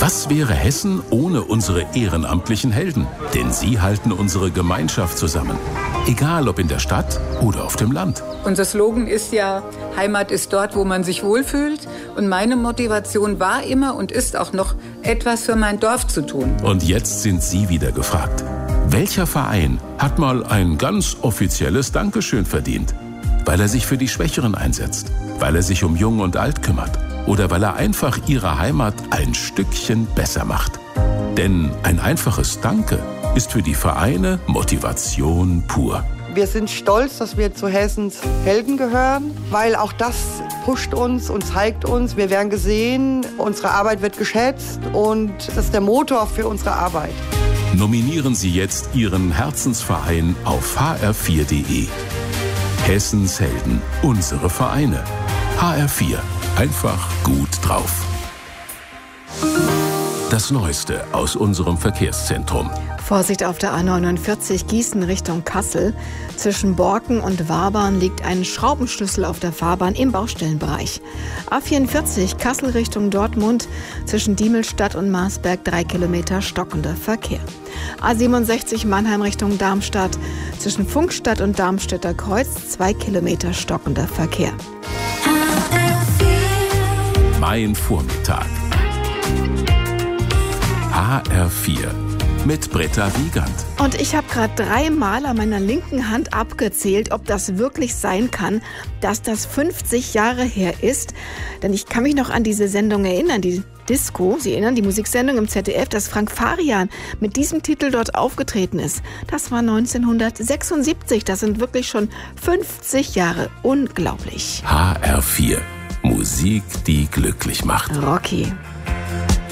Was wäre Hessen ohne unsere ehrenamtlichen Helden? Denn sie halten unsere Gemeinschaft zusammen. Egal ob in der Stadt oder auf dem Land. Unser Slogan ist ja, Heimat ist dort, wo man sich wohlfühlt. Und meine Motivation war immer und ist auch noch, etwas für mein Dorf zu tun. Und jetzt sind Sie wieder gefragt. Welcher Verein hat mal ein ganz offizielles Dankeschön verdient? Weil er sich für die Schwächeren einsetzt, weil er sich um Jung und Alt kümmert oder weil er einfach ihre Heimat ein Stückchen besser macht. Denn ein einfaches Danke ist für die Vereine Motivation pur. Wir sind stolz, dass wir zu Hessens Helden gehören, weil auch das pusht uns und zeigt uns, wir werden gesehen, unsere Arbeit wird geschätzt und das ist der Motor für unsere Arbeit. Nominieren Sie jetzt Ihren Herzensverein auf hr4.de. Hessens Helden, unsere Vereine. HR4, einfach gut drauf. Das Neueste aus unserem Verkehrszentrum. Vorsicht auf der A49 Gießen Richtung Kassel. Zwischen Borken und Wabern liegt ein Schraubenschlüssel auf der Fahrbahn im Baustellenbereich. A44 Kassel Richtung Dortmund. Zwischen Diemelstadt und Marsberg 3 Kilometer stockender Verkehr. A67 Mannheim Richtung Darmstadt. Zwischen Funkstadt und Darmstädter Kreuz 2 Kilometer stockender Verkehr. Mein Vormittag. HR4 mit Britta Wiegand. Und ich habe gerade 3 Mal an meiner linken Hand abgezählt, ob das wirklich sein kann, dass das 50 Jahre her ist. Denn ich kann mich noch an diese Sendung erinnern, die Disco, Sie erinnern, die Musiksendung im ZDF, dass Frank Farian mit diesem Titel dort aufgetreten ist. Das war 1976, das sind wirklich schon 50 Jahre. Unglaublich. HR4, Musik, die glücklich macht. Rocky.